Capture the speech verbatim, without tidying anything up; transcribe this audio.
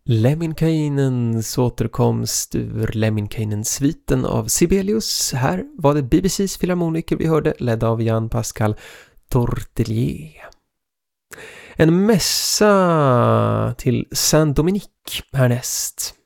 Lemminkäinens återkomst ur Lemminkäinen-sviten av Sibelius. Här var det B B C:s filharmoniker vi hörde, ledd av Jean-Pascal Tortelier. En mässa till Saint-Dominique härnäst.